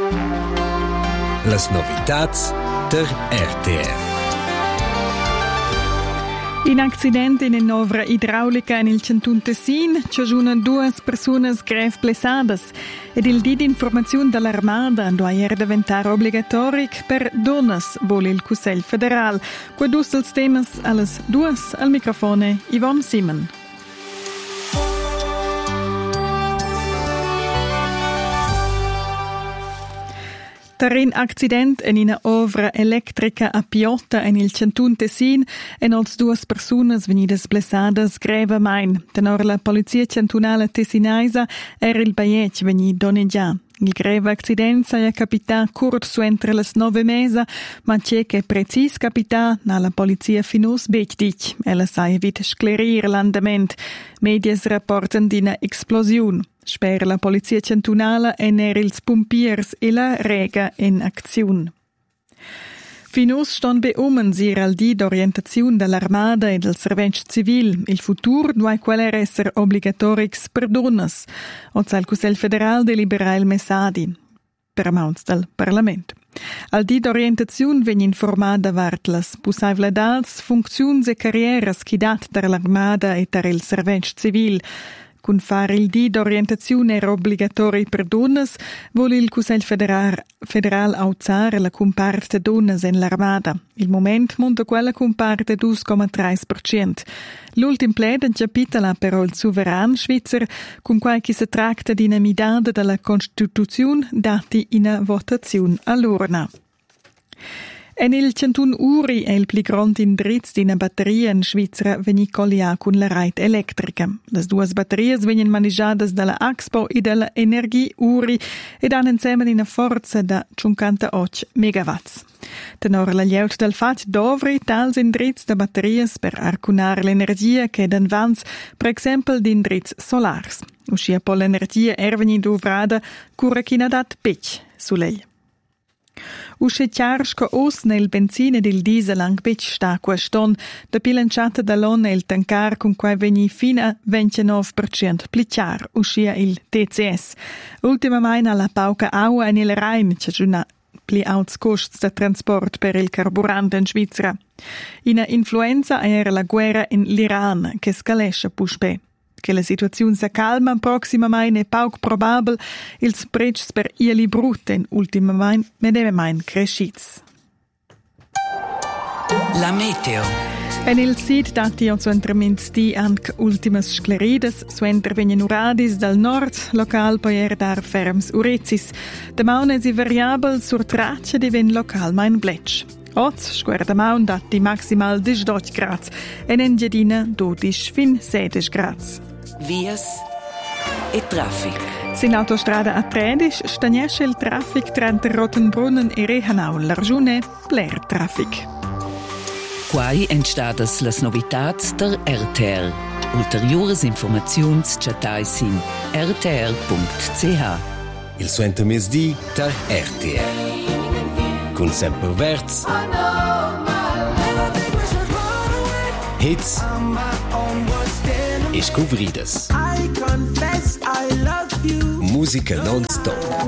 Las novitats der RTR. In accident in un'ovra idraulica in il Cantun Tessin c'agiuna 2 personas grev blessadas ed il di d'informazione dall'Armada do ier diventare obbligatoric per donnas, vuole il Cussegl Federal. Quadus dels temas alles 2 al microfone Yvonne Simon. Tarin accident in una ovra elettrica a Piotta in il Cantun Tessin e als 2 personas venidas blessadas grevamein. Tenor la polizia cantunala tessinaisa era il baiec veni doneggià. Il greve accident saia capità curt suentre las 9 mesa, ma c'è che precis capità na la polizia finus becdic. Ella saia vid sclerir l'andament. Medias rapportan d'ina explosiun. Spera la polizia cantunala ener ils pumpiers e la rega in acziun. Finus ston be sir al di d'orientaziun dall'Armada e del Serventsch Civil. Il futur duai queler esser obligatorix per donnas. Oz al Cussegl Federal delibera il messadi per mauns del Parlament. Al di d'orientaziun vegn informada vart las pussavladals, funziuns e carrieras chidat dar l'Armada e dar il Serventsch Civil. Cun fare il di d'orientazione era obbligatori per donnas, vuole il Cussegl Federal auzzare la comparte donnas in l'Armada. Il moment monta quella comparte 2,3%. L'ultim pled capitala però il soveran svizzer, con quai chi si tracta di una midada della Costituzione dati in una votazione all'urna. En il Cantun Uri è il pli grand indrizz d'ina batteria in Svizzera veni collià con la rete elettrica. Las 2 batterias venien manegiadas dalla Axpo e dalla Energie Uri ed han insieme una forza da 58 megawatts. Tenor la lieut del fat dovri tals indrizz da batterias per arcunar l'energia che dan vans, per exempel d'indrizz solars. Uscia po l'energia veni dovrada cura china dat pec sull'egl. Usce chiars co os nel benzina ed il diesel ang bec sta queston, da pilanciata dall'on e il tancar con quai veni fino a 29% pli chiar, uscia il TCS. Ultima maina la pauca aua en il Rhein, c'è pli alts costs da transport per il carburante in Svizzera. Ina influenza era la guerra in l'Iran, che scalesce puspè. Che la situazione si calma proximamente è poco probabile, ils prezzi per ieli brutte in ultimamente medevamain crescits. La meteo. En il sit dati su entrements di anche ultimas scleridas, su intervenien uradis dal nord, local poier dar ferms urezis. De maun esi variabel sur traccia diven local main bletsch. Oz, squerda maun dati maximal 18 grads, en Engiadina 12 fin 16 grads. Vias e traffic. Sin autostrada A13 stagnesce il traffic tra Rottenbrunnen e Rehanau. La regione pler traffic. Quai entstadas las novitats der RTR. Ulteriores informaziuns chatais in rtr.ch. Il suo intermesdi der RTR. Con sempre verz. Hits. E scovridas. Musica non-stop.